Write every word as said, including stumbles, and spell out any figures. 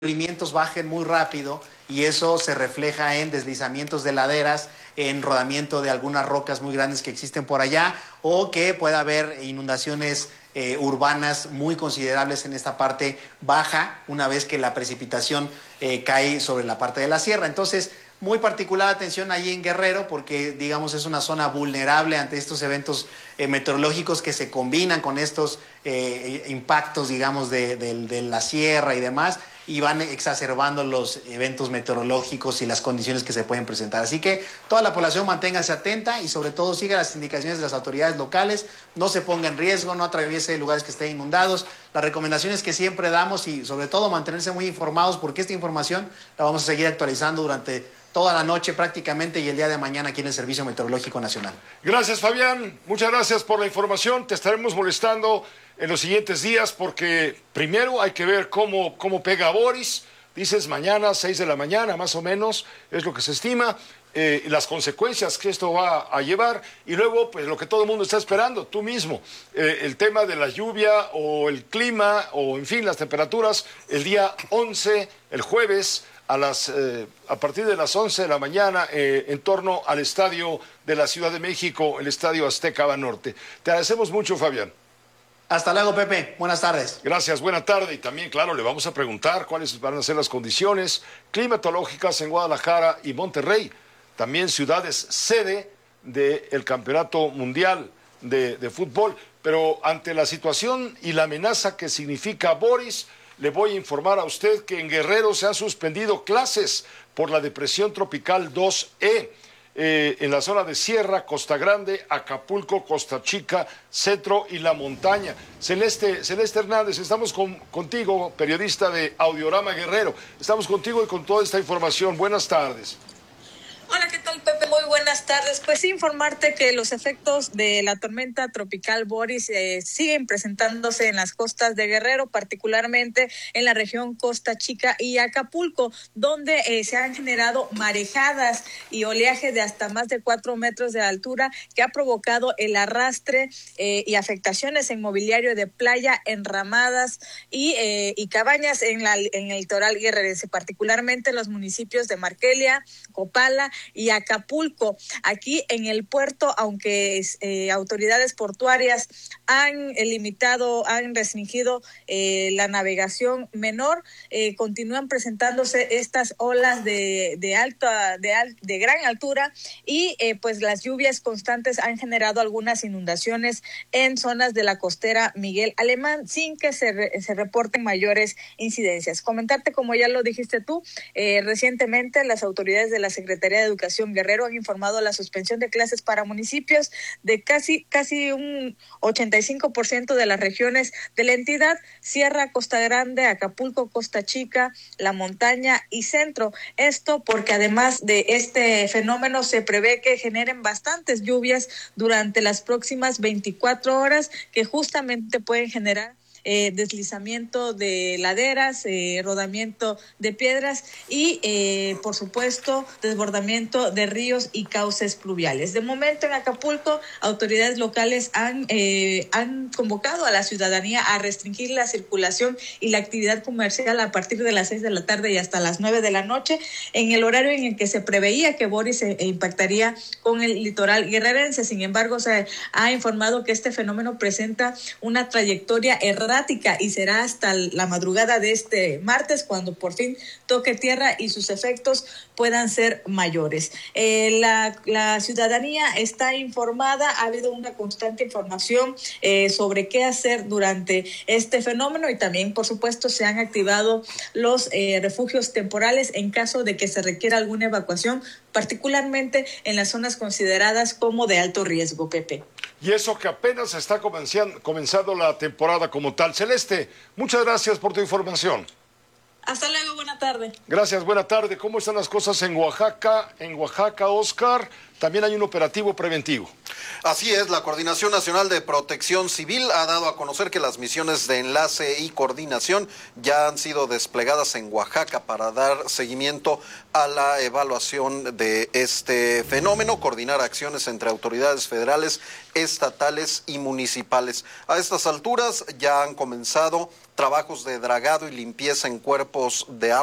movimientos bajen muy rápido y eso se refleja en deslizamientos de laderas, en rodamiento de algunas rocas muy grandes que existen por allá, o que pueda haber inundaciones eh, urbanas muy considerables en esta parte baja, una vez que la precipitación eh, cae sobre la parte de la sierra. Entonces, muy particular atención allí en Guerrero, porque digamos es una zona vulnerable ante estos eventos eh, meteorológicos que se combinan con estos eh, impactos, digamos, de, de, de la sierra y demás, y van exacerbando los eventos meteorológicos y las condiciones que se pueden presentar. Así que toda la población manténgase atenta y sobre todo siga las indicaciones de las autoridades locales, no se ponga en riesgo, no atraviese lugares que estén inundados. Las recomendaciones que siempre damos y sobre todo mantenerse muy informados, porque esta información la vamos a seguir actualizando durante toda la noche prácticamente y el día de mañana aquí en el Servicio Meteorológico Nacional. Gracias, Fabián. Muchas gracias por la información. Te estaremos molestando en los siguientes días porque primero hay que ver cómo, cómo pega Boris. Dices mañana, seis de la mañana, más o menos, es lo que se estima. Eh, las consecuencias que esto va a llevar y luego pues lo que todo el mundo está esperando, tú mismo, eh, el tema de la lluvia o el clima o en fin las temperaturas el día once, el jueves a, las, eh, a partir de las once de la mañana eh, en torno al estadio de la Ciudad de México, el Estadio Azteca Banorte. Te agradecemos mucho, Fabián. Hasta luego, Pepe. Buenas tardes. Gracias, buena tarde. Y también, claro, le vamos a preguntar cuáles van a ser las condiciones climatológicas en Guadalajara y Monterrey, también ciudades sede del Campeonato Mundial de, de Fútbol. Pero ante la situación y la amenaza que significa Boris, le voy a informar a usted que en Guerrero se han suspendido clases por la depresión tropical dos E. Eh, en la zona de Sierra, Costa Grande, Acapulco, Costa Chica, Centro y La Montaña. Celeste, Celeste Hernández, estamos con, contigo, periodista de Audiorama Guerrero. Estamos contigo y con toda esta información. Buenas tardes. Hola, ¿qué tal, Pepe? Muy buenas tardes. Pues sí, informarte que los efectos de la tormenta tropical Boris eh, siguen presentándose en las costas de Guerrero, particularmente en la región Costa Chica y Acapulco, donde eh, se han generado marejadas y oleaje de hasta más de cuatro metros de altura que ha provocado el arrastre eh, y afectaciones en mobiliario de playa, enramadas y, eh, y cabañas en, la, en el litoral guerrerense, particularmente en los municipios de Marquelia, Copala y Acapulco. Aquí en el puerto, aunque eh, autoridades portuarias han eh, limitado, han restringido eh, la navegación menor, eh, continúan presentándose estas olas de, de alta, de, al, de gran altura y eh, pues las lluvias constantes han generado algunas inundaciones en zonas de la costera Miguel Alemán, sin que se, re, se reporten mayores incidencias. Comentarte, como ya lo dijiste tú, eh, recientemente las autoridades de la Secretaría de Educación Guerrero han informado la suspensión de clases para municipios de casi casi un ochenta y cinco por ciento de las regiones de la entidad: Sierra, Costa Grande, Acapulco, Costa Chica, La Montaña y Centro. Esto porque además de este fenómeno se prevé que generen bastantes lluvias durante las próximas veinticuatro horas, que justamente pueden generar Eh, deslizamiento de laderas, eh, rodamiento de piedras y, eh, por supuesto, desbordamiento de ríos y cauces pluviales. De momento, en Acapulco, autoridades locales han, eh, han convocado a la ciudadanía a restringir la circulación y la actividad comercial a partir de las seis de la tarde y hasta las nueve de la noche, en el horario en el que se preveía que Boris eh, impactaría con el litoral guerrerense. Sin embargo, se ha informado que este fenómeno presenta una trayectoria errática y será hasta la madrugada de este martes cuando por fin toque tierra y sus efectos puedan ser mayores. Eh, la, la ciudadanía está informada, ha habido una constante información eh, sobre qué hacer durante este fenómeno y también, por supuesto, se han activado los eh, refugios temporales en caso de que se requiera alguna evacuación, particularmente en las zonas consideradas como de alto riesgo, Pepe. Y eso que apenas está comenzando, comenzando la temporada como tal. Celeste, muchas gracias por tu información. Hasta luego, buena tarde. tarde. Gracias, buena tarde. ¿Cómo están las cosas en Oaxaca? En Oaxaca, Oscar, también hay un operativo preventivo. Así es, la Coordinación Nacional de Protección Civil ha dado a conocer que las misiones de enlace y coordinación ya han sido desplegadas en Oaxaca para dar seguimiento a la evaluación de este fenómeno, coordinar acciones entre autoridades federales, estatales y municipales. A estas alturas ya han comenzado trabajos de dragado y limpieza en cuerpos de agua